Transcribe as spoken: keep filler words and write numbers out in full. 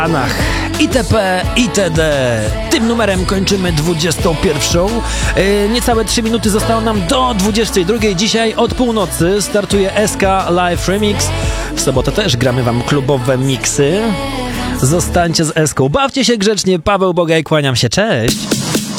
Anach, itp. itd. Tym numerem kończymy dwudziestą pierwszą. Yy, niecałe trzy minuty zostało nam do dwudziestej drugiej. Dzisiaj od północy startuje S K Live Remix. W sobotę też gramy wam klubowe miksy. Zostańcie z Eską. Bawcie się grzecznie. Paweł Bogaj, kłaniam się. Cześć.